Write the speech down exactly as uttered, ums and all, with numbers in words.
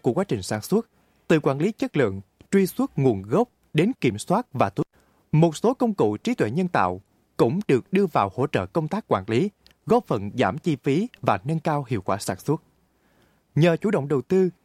của quá trình sản xuất, từ quản lý chất lượng, truy xuất nguồn gốc đến kiểm soát và tốt. Một số công cụ trí tuệ nhân tạo cũng được đưa vào hỗ trợ công tác quản lý, góp phần giảm chi phí và nâng cao hiệu quả sản xuất. Nhờ chủ động đầu tư,